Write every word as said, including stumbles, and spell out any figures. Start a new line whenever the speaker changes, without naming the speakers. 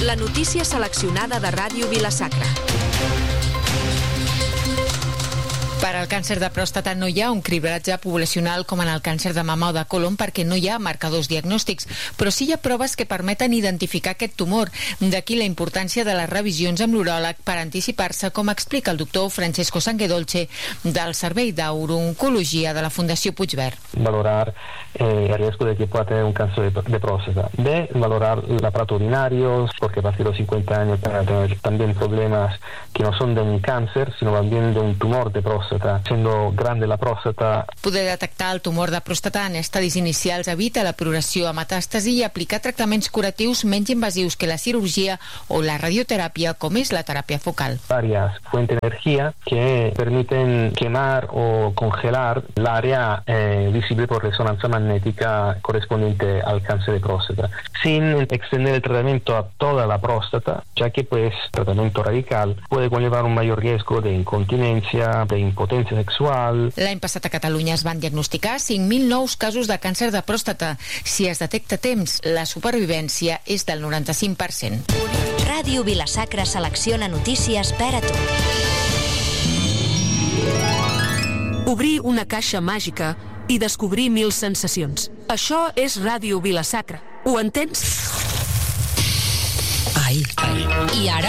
La notícia seleccionada de Ràdio Vila-sacra.
Per al càncer de pròstata no hi ha un cribratge poblacional com en el càncer de mama o de colon perquè no hi ha marcadors diagnòstics, però sí hi ha proves que permeten identificar aquest tumor. D'aquí la importància de les revisions amb l'uròleg per anticipar-se, com explica el doctor Francesco Sanguedolce del Servei d'Uro-Oncologia de la Fundació Puigverd.
Valorar eh, el riesgo de que pueda tener un cáncer de, de próstata. B, valorar el aparato urinario, porque a partir de los cincuenta años puede tener también problemas que no son de un cáncer, sino más bien de un tumor de próstata. Siendo grande la próstata.
Poder detectar el tumor de pròstata en estadis inicials evita la progressió a metàstasi i aplicar tractaments curatius menys invasius que la cirurgia o la radioteràpia, com és la teràpia focal.
Varias fuentes de energía que permiten quemar o congelar el área eh, visible por resonancia magnética correspondiente al cáncer de próstata, sin extender el tratamiento a toda la próstata, ya que pues tratamiento radical puede conllevar un mayor riesgo de incontinencia, de impotencia sexual.
L'any passat a Catalunya es van diagnosticar cinc mil nous casos de càncer de pròstata. Si es detecta a temps, la supervivència és del noranta-cinc per cent.
Ràdio Vila-sacra selecciona notícies per a tu.
Obrir una caixa màgica i descobrir mil sensacions. Això és Ràdio Vila-sacra. Ho entens?
Ai, ai. I ara?